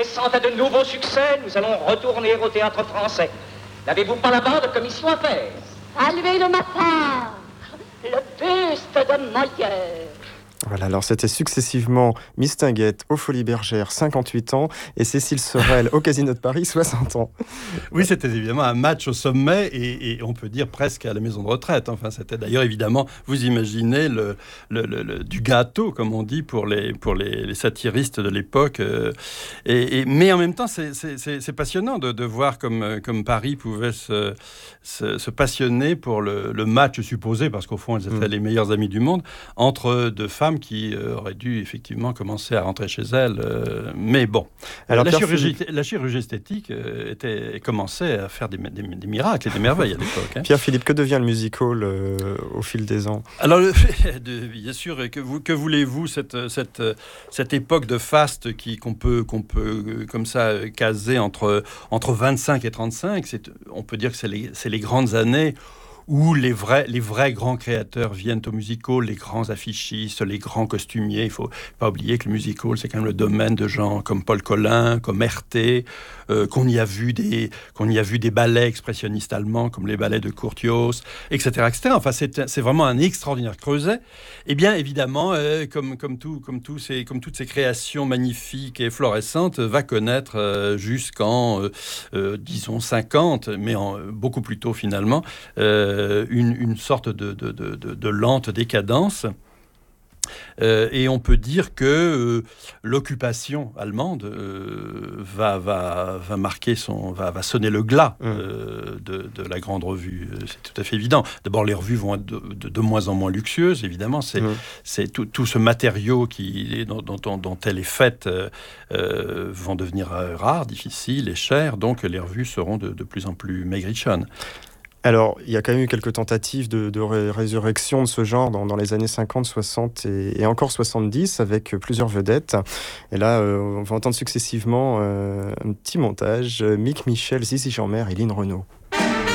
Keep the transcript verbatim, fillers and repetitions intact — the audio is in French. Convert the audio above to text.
connaissant à de nouveaux succès, nous allons retourner au théâtre français. N'avez-vous pas là-bas de commission à faire? Saluez le matin, le buste de Molière. Voilà, alors c'était successivement Mistinguett aux Folies Bergères, cinquante-huit ans, et Cécile Sorel au Casino de Paris, soixante ans. Oui, c'était évidemment un match au sommet et, et on peut dire presque à la maison de retraite. Enfin, c'était d'ailleurs évidemment, vous imaginez, le, le, le, le, du gâteau, comme on dit, pour les, pour les, les satiristes de l'époque. Euh, et, et, mais en même temps, c'est, c'est, c'est, c'est passionnant de, de voir comme, comme Paris pouvait se, se, se passionner pour le, le match supposé, parce qu'au fond, elles étaient mmh. les meilleures amies du monde, entre deux femmes qui euh, auraient dû effectivement commencer à rentrer chez elles. Euh, mais bon, alors, la, chirurgie, Philippe... la chirurgie esthétique euh, était, commençait à faire des, des, des miracles et des merveilles à l'époque. Hein. Pierre-Philippe, que devient le musical euh, au fil des ans? Alors, de, bien sûr, que, vous, que voulez-vous, cette, cette, cette époque de faste qui, qu'on, peut, qu'on peut comme ça caser entre, entre vingt-cinq et trente-cinq, c'est, on peut dire que c'est les, c'est les grandes années où les vrais, les vrais grands créateurs viennent au musical, les grands affichistes, les grands costumiers. Il ne faut pas oublier que le musical, c'est quand même le domaine de gens comme Paul Collin, comme Herté, euh, qu'on y a vu des, qu'on y a vu des ballets expressionnistes allemands, comme les ballets de Curtius, et cetera, et cetera. Enfin, c'est, c'est vraiment un extraordinaire creuset. Et bien, évidemment, euh, comme, comme, tout, comme, tout ces, comme toutes ces créations magnifiques et florescentes, va connaître euh, jusqu'en, euh, euh, disons, cinquante, mais en, beaucoup plus tôt finalement, euh, Une, une sorte de, de, de, de lente décadence. Euh, et on peut dire que euh, l'occupation allemande euh, va, va, va marquer son, va, va sonner le glas euh, de, de la grande revue. C'est tout à fait évident. D'abord, les revues vont être de, de, de moins en moins luxueuses, évidemment. C'est, mmh. c'est tout, tout ce matériau qui, dont, dont, dont elle est faite euh, euh, vont devenir rares, difficiles et chers. Donc, les revues seront de, de plus en plus maigrichonnes. Alors, il y a quand même eu quelques tentatives de, de ré- résurrection de ce genre dans, dans les années cinquante, soixante et, et encore soixante-dix, avec plusieurs vedettes. Et là, euh, on va entendre successivement euh, un petit montage. Mick Michel, Zizi Jeanmaire et Lynn Renaud.